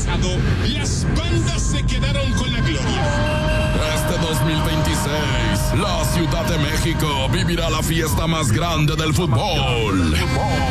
pasado, las bandas se quedaron con la gloria. Este 2026, la Ciudad de México vivirá la fiesta más grande del fútbol.